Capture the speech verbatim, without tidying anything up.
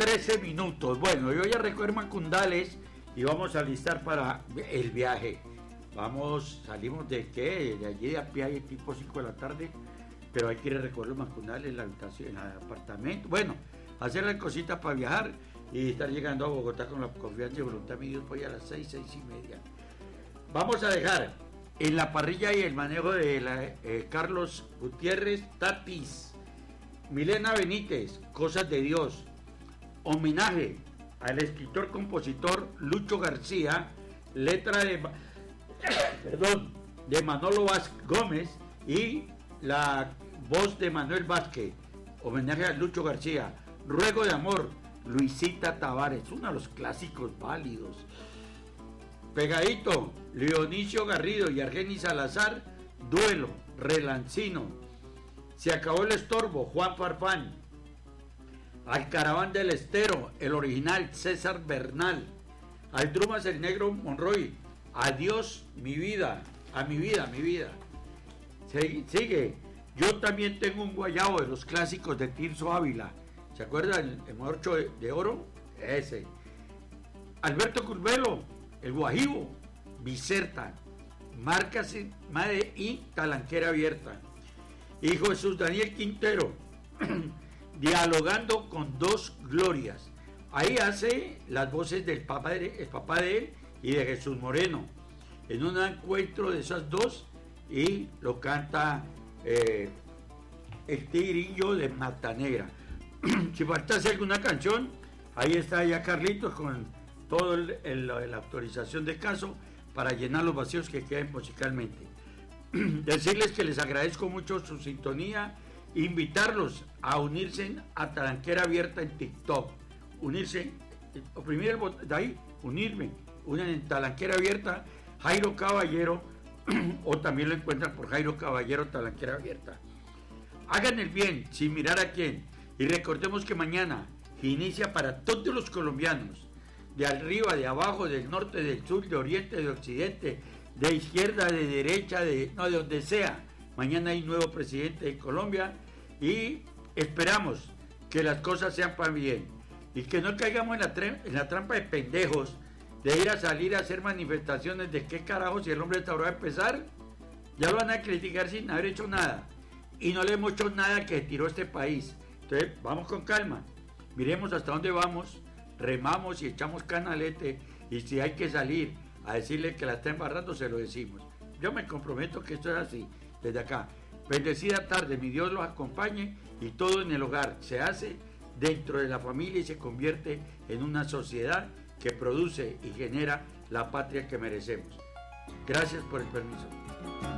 trece minutos. Bueno, yo ya recorro Macundales y vamos a listar para el viaje. Vamos, salimos de qué, de allí a pie, tipo cinco de la tarde, pero hay que ir a recorrer Macundales, la habitación, el apartamento. Bueno, hacer las cositas para viajar y estar llegando a Bogotá con la confianza y voluntad de Dios, pues a las seis, seis y media. Vamos a dejar en la parrilla y el manejo de la, eh, Carlos Gutiérrez Tatis, Milena Benítez, Cosas de Dios, homenaje al escritor-compositor Lucho García, letra de, perdón, de Manolo Vázquez Gómez y la voz de Manuel Vázquez, homenaje a Lucho García, Ruego de Amor, Luisita Tavares, uno de los clásicos válidos. Pegadito, Leonicio Garrido y Argenis Salazar, Duelo, Relancino, Se acabó el estorbo, Juan Farfán, Alcaraván del Estero, el original, César Bernal, Al Drumas el Negro Monroy, Adiós mi vida, a mi vida, mi vida. Sigue, Yo también tengo un guayabo, de los clásicos de Tirso Ávila. ¿Se acuerdan? El morcho de, de oro, ese. Alberto Curvelo, El Guajibo, Bicerta, Márcase Madre y Talanquera Abierta. Hijo Jesús Daniel Quintero, Dialogando con dos glorias. Ahí hace las voces del papá de, el papá de él y de Jesús Moreno, en un encuentro de esas dos, y lo canta eh, el Tigrillo de Matanegra. Si faltase alguna canción, ahí está ya Carlitos con toda la autorización de caso para llenar los vacíos que queden musicalmente. Decirles que les agradezco mucho su sintonía, invitarlos a unirse a Talanquera Abierta en TikTok, unirse, oprimir el botón de ahí, unirme, unen en Talanquera Abierta, Jairo Caballero, o también lo encuentran por Jairo Caballero Talanquera Abierta. Hagan el bien sin mirar a quién, y recordemos que mañana inicia para todos los colombianos, de arriba, de abajo, del norte, del sur, de oriente, de occidente, de izquierda, de derecha, de no, de donde sea. Mañana hay nuevo presidente de Colombia y esperamos que las cosas sean para bien y que no caigamos en la, en la trampa de pendejos de ir a salir a hacer manifestaciones de qué carajo si el hombre está ahora a empezar, ya lo van a criticar sin haber hecho nada y no le hemos hecho nada que tiró este país. Entonces vamos con calma, miremos hasta dónde vamos, remamos y echamos canalete, y si hay que salir a decirle que la está embarrando, se lo decimos. Yo me comprometo que esto es así, desde acá. Bendecida tarde, mi Dios los acompañe, y todo en el hogar se hace dentro de la familia y se convierte en una sociedad que produce y genera la patria que merecemos. Gracias por el permiso.